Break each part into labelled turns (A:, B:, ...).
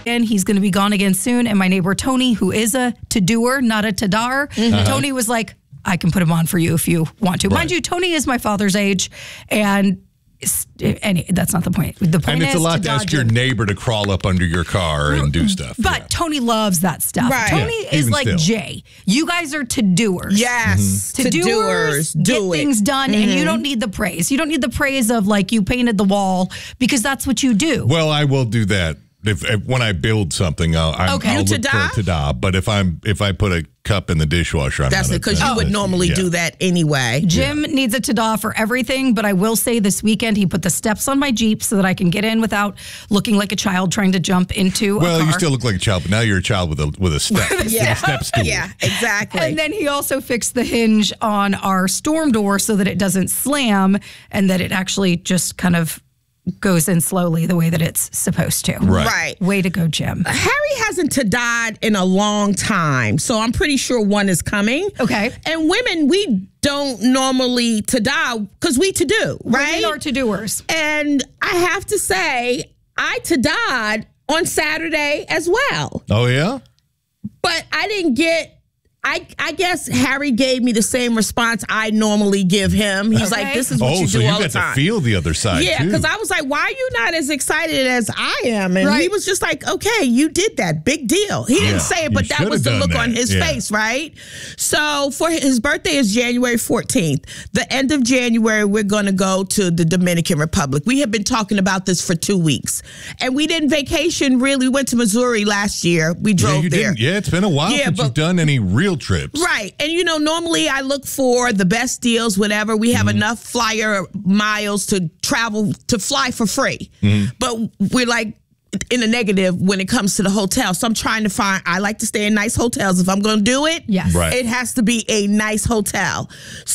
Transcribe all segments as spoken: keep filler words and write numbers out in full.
A: And he's going to be gone again soon. And my neighbor Tony, who is a to-doer, not a to-dar, mm-hmm. Tony was like, I can put him on for you if you want to. Right. Mind you, Tony is my father's age, and and that's not the point. The point
B: and it's
A: is
B: a lot to,
A: to
B: ask your neighbor to crawl up under your car and do stuff.
A: But yeah. Tony loves that stuff. Right. Tony yeah, is like still. Jay. You guys are to-doers.
C: Yes. Mm-hmm.
A: To-doers,
C: to do
A: get
C: it.
A: things done, mm-hmm. and you don't need the praise. You don't need the praise of like you painted the wall because that's what you do.
B: Well, I will do that. If, if when I build something, I'll, I'm,
A: okay.
B: I'll
A: you
B: look for a ta-da. But if I'm if I put a cup in the dishwasher, I'm
C: that's
B: not
C: because you
B: oh.
C: would normally
B: yeah.
C: do that anyway.
A: Jim yeah. needs a ta-da for everything, but I will say this weekend he put the steps on my Jeep so that I can get in without looking like a child trying to jump into
B: well,
A: a car.
B: You still look like a child, but now you're a child with a with a step,
C: yeah.
B: a step stool.
C: Yeah, exactly.
A: And then he also fixed the hinge on our storm door so that it doesn't slam and that it actually just kind of goes in slowly the way that it's supposed to.
B: Right.
C: right.
A: Way to go, Jim.
C: Harry hasn't ta-da'd in a long time, so I'm pretty sure one is coming.
A: Okay.
C: And women, we don't normally ta-da because we to-do, right?
A: Women are to-doers.
C: And I have to say, I ta-da'd on Saturday as well.
B: Oh, yeah?
C: But I didn't get... I, I guess Harry gave me the same response I normally give him. He's okay. like, this is what
B: oh,
C: you
B: so
C: do
B: you
C: all the
B: got
C: time.
B: to feel the other side,
C: yeah, because I was like, why are you not as excited as I am? And right. he was just like, okay, you did that. Big deal. He didn't yeah, say it, but that was the look that. on his yeah. face, right? So for his birthday is January fourteenth. The end of January, we're going to go to the Dominican Republic. We have been talking about this for two weeks. And we didn't vacation, really. We went to Missouri last year. We drove
B: yeah, you
C: there.
B: Didn't. Yeah, it's been a while yeah, since but, you've done any real trips.
C: Right. And, you know, normally I look for the best deals, whatever. We have mm-hmm. enough flyer miles to travel, to fly for free. Mm-hmm. But we're like in a negative when it comes to the hotel. So I'm trying to find, I like to stay in nice hotels. If I'm going to do it,
A: yes.
B: right.
C: it has to be a nice hotel.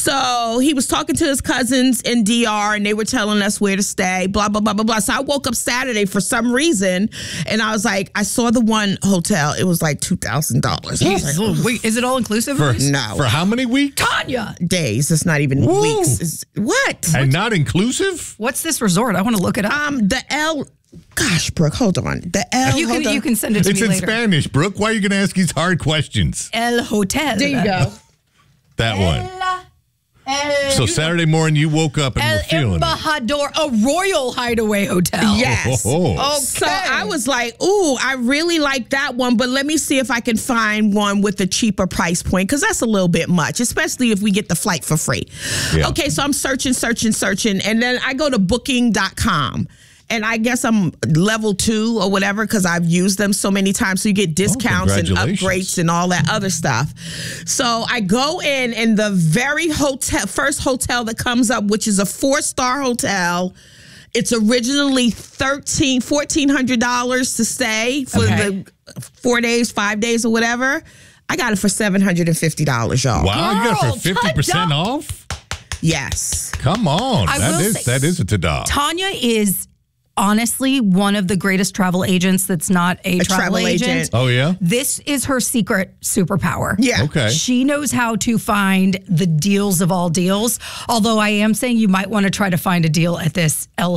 C: So he was talking to his cousins in D R and they were telling us where to stay, blah, blah, blah, blah, blah. So I woke up Saturday for some reason and I was like, I saw the one hotel. It was like two thousand dollars.
A: Yes. Like, oh, wait, is it all inclusive?
B: For,
C: no.
B: For how many weeks?
A: Tanya.
C: Days. It's not even
B: Woo.
C: weeks. It's, what?
B: And not inclusive?
A: What's this resort? I want to look it up.
C: Um, the L... Gosh, Brooke, hold on. The El
A: you can, you can send it to
B: it's
A: me later.
B: It's in Spanish, Brooke. Why are you going to ask these hard questions?
A: El Hotel.
C: There you go.
B: That
A: El,
B: one.
A: El,
B: so Saturday morning you woke up and
A: El
B: were feeling
A: Embajador, it. A royal hideaway hotel.
C: Yes.
B: Oh, oh,
C: oh. Okay. So I was like, ooh, I really like that one, but let me see if I can find one with a cheaper price point, because that's a little bit much, especially if we get the flight for free. Yeah. Okay, so I'm searching, searching, searching, and then I go to booking dot com. And I guess I'm level two or whatever because I've used them so many times. So you get discounts oh, and upgrades and all that other stuff. So I go in and the very hotel, first hotel that comes up, which is a four-star hotel. It's originally thirteen, fourteen hundred dollars to stay for okay. the four days, five days or whatever. I got it for seven hundred fifty dollars, y'all.
B: Wow, Girl, you got it for fifty percent off?
C: Yes.
B: Come on.
A: I
B: that is
A: say,
B: that is a ta-da.
A: Tanya is honestly one of the greatest travel agents that's not a,
C: a
A: travel,
C: travel agent.
B: agent. Oh, yeah?
A: This is her secret superpower.
C: Yeah.
B: Okay.
A: She knows how to find the deals of all deals. Although I am saying you might want to try to find a deal at this El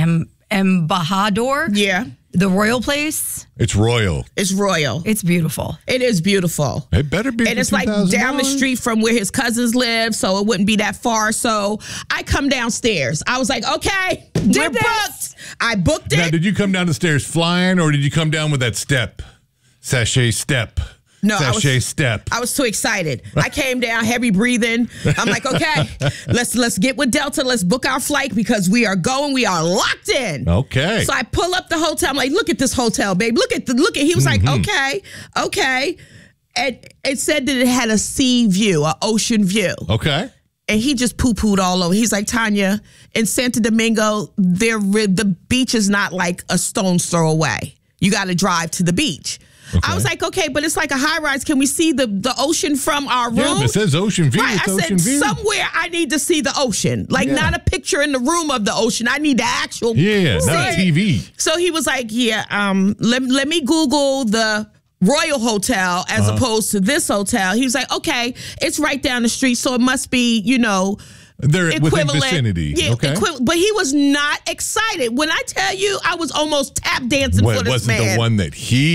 A: Embajador.
C: Yeah.
A: The royal place.
B: It's royal.
C: It's royal.
A: It's beautiful.
C: It is beautiful.
B: It better be.
C: And it's like down the street from where his cousins live, so it wouldn't be that far. So I come downstairs. I was like, okay,
A: Did
C: we're
A: this.
C: booked. I booked it.
B: Now, did you come down the stairs flying, or did you come down with that step? Sachet step.
C: No,
B: Sachet
C: I was,
B: step.
C: I was too excited. I came down, heavy breathing. I'm like, okay, let's let's get with Delta. Let's book our flight because we are going. We are locked in.
B: Okay.
C: So I pull up the hotel. I'm like, look at this hotel, babe. Look at the look at. He was mm-hmm. like, okay, okay. And it said that it had a sea view, an ocean view.
B: Okay.
C: And he just poo-pooed all over. He's like, Tanya, in Santo Domingo, there the beach is not like a stone's throw away. You got to drive to the beach. Okay. I was like, okay, but it's like a high rise. Can we see the, the ocean from our room?
B: Yeah, if it says ocean view.
C: Right,
B: it's
C: I
B: ocean
C: said
B: view.
C: somewhere I need to see the ocean. Like yeah. not a picture in the room of the ocean. I need the actual.
B: Yeah, not a T V.
C: So he was like, yeah, um, let, let me Google the Royal Hotel as uh-huh. opposed to this hotel. He was like, okay, it's right down the street. So it must be, you know,
B: They're within
C: equivalent.
B: vicinity.
C: Yeah,
B: okay.
C: equi- but he was not excited. When I tell you, I was almost tap dancing
B: Well,
C: for
B: it
C: this
B: wasn't
C: man.
B: the one that he